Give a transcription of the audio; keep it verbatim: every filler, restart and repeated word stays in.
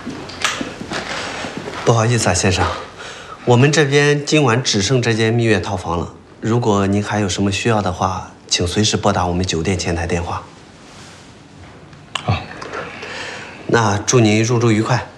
不好意思啊，先生，我们这边今晚只剩这间蜜月套房了。如果您还有什么需要的话，请随时拨打我们酒店前台电话。 好， 那祝您入住愉快。